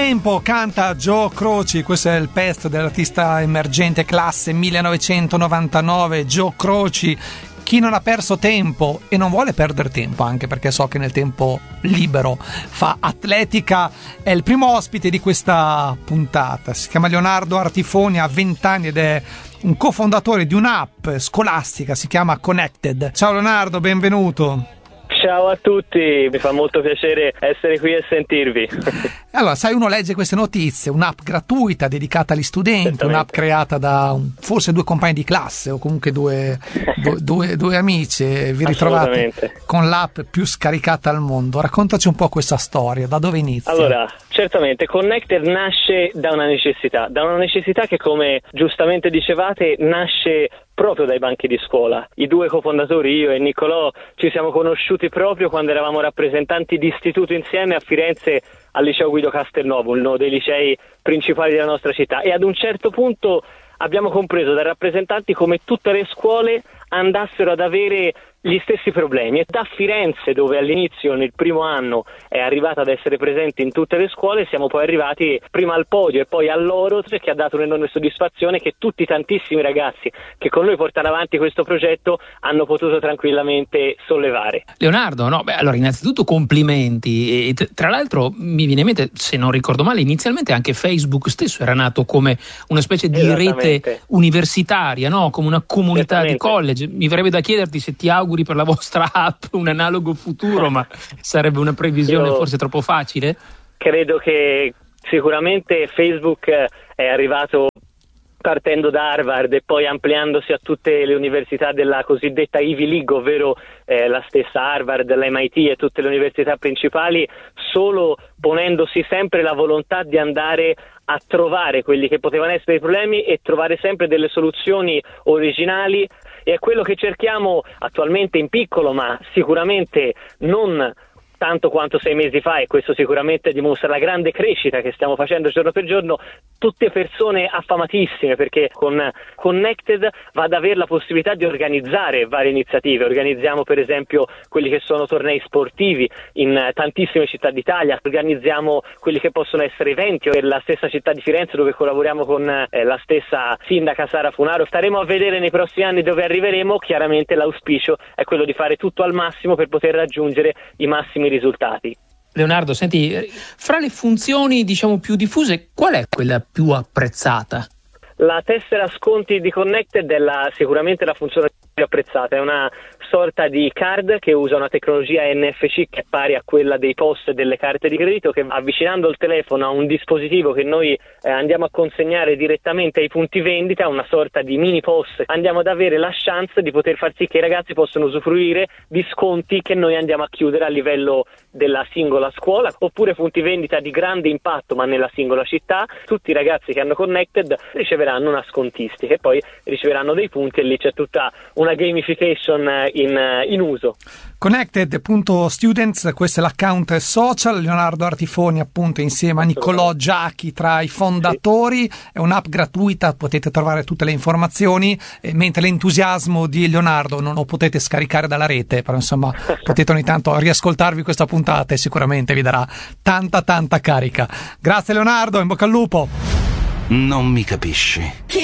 tempo, canta Joe Croce. Questo è il pezzo dell'artista emergente classe 1999, Joe Croce. Chi non ha perso tempo e non vuole perdere tempo, anche perché so che nel tempo libero fa atletica, è il primo ospite di questa puntata. Si chiama Leonardo Artifoni, ha 20 anni ed è un cofondatore di un'app scolastica, si chiama Connected. Ciao Leonardo, benvenuto. Ciao a tutti, mi fa molto piacere essere qui e sentirvi. Allora, sai, uno legge queste notizie, un'app gratuita dedicata agli studenti, un'app creata da forse 2 compagni di classe o comunque due amici, e vi ritrovate con l'app più scaricata al mondo. Raccontaci un po' questa storia, da dove inizia? Allora, certamente Connected nasce da una necessità che, come giustamente dicevate, nasce proprio dai banchi di scuola. I 2 cofondatori, io e Niccolò, ci siamo conosciuti proprio quando eravamo rappresentanti di istituto insieme a Firenze al liceo Guido Castelnuovo, uno dei licei principali della nostra città, e ad un certo punto abbiamo compreso dai rappresentanti come tutte le scuole andassero ad avere gli stessi problemi, e da Firenze, dove all'inizio nel primo anno è arrivata ad essere presente in tutte le scuole, siamo poi arrivati prima al podio e poi all'oro, che ha dato un'enorme soddisfazione che tutti i tantissimi ragazzi che con noi portano avanti questo progetto hanno potuto tranquillamente sollevare. Leonardo, allora innanzitutto complimenti, e tra l'altro mi viene in mente, se non ricordo male, inizialmente anche Facebook stesso era nato come una specie di rete universitaria, no? Come una comunità di college. Mi verrebbe da chiederti se ti auguri per la vostra app un analogo futuro, ma sarebbe una previsione forse troppo facile? Credo che sicuramente Facebook è arrivato partendo da Harvard e poi ampliandosi a tutte le università della cosiddetta Ivy League, ovvero la stessa Harvard, l'MIT e tutte le università principali, solo ponendosi sempre la volontà di andare a trovare quelli che potevano essere i problemi e trovare sempre delle soluzioni originali. E è quello che cerchiamo attualmente in piccolo, ma sicuramente non tanto quanto 6 mesi fa, e questo sicuramente dimostra la grande crescita che stiamo facendo giorno per giorno, tutte persone affamatissime, perché con Connected va ad avere la possibilità di organizzare varie iniziative. Organizziamo per esempio quelli che sono tornei sportivi in tantissime città d'Italia, organizziamo quelli che possono essere eventi per la stessa città di Firenze, dove collaboriamo con la stessa sindaca Sara Funaro. Staremo a vedere nei prossimi anni dove arriveremo. Chiaramente l'auspicio è quello di fare tutto al massimo per poter raggiungere i massimi risultati. Leonardo, senti, fra le funzioni diciamo più diffuse, qual è quella più apprezzata? La tessera sconti di Connected è sicuramente la funzione più apprezzata. È una sorta di card che usa una tecnologia NFC che è pari a quella dei POS e delle carte di credito, che avvicinando il telefono a un dispositivo che noi andiamo a consegnare direttamente ai punti vendita, una sorta di mini POS, andiamo ad avere la chance di poter far sì che i ragazzi possano usufruire di sconti che noi andiamo a chiudere a livello della singola scuola, oppure punti vendita di grande impatto ma nella singola città. Tutti i ragazzi che hanno Connected riceveranno una scontistica e poi riceveranno dei punti, e lì c'è tutta una gamification in uso. Connected.students, questo è l'account social. Leonardo Artifoni appunto insieme a Niccolò Giachi tra i fondatori. È un'app gratuita, potete trovare tutte le informazioni, mentre l'entusiasmo di Leonardo non lo potete scaricare dalla rete, però insomma potete ogni tanto riascoltarvi questa puntata e sicuramente vi darà tanta carica. Grazie Leonardo, in bocca al lupo. Non mi capisci.